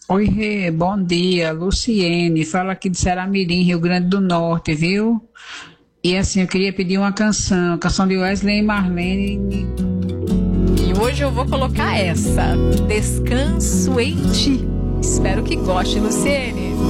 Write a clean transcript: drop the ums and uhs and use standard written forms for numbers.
Oi, Rê, bom dia. Luciene, fala aqui de Saramirim, Rio Grande do Norte, viu? E assim, eu queria pedir uma canção de Wesley e Marlene. E hoje eu vou colocar essa, Descanso em Ti. Espero que goste, Luciene.